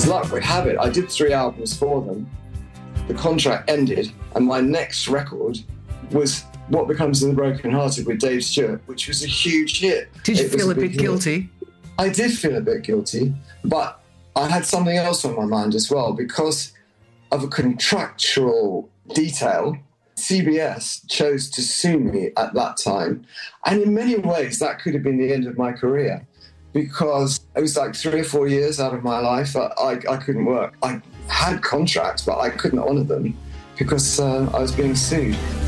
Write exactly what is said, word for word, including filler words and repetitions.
As luck would have it, I did three albums for them. The contract ended, and my next record was What Becomes of the Broken Hearted with Dave Stewart, which was a huge hit. Did you It was feel a bit big hit. guilty? I did feel a bit guilty, but I had something else on my mind as well. Because of a contractual detail, C B S chose to sue me at that time. And in many ways, that could have been the end of my career, because it was like three or four years out of my life. I, I, I couldn't work. I had contracts, but I couldn't honour them because uh, I was being sued.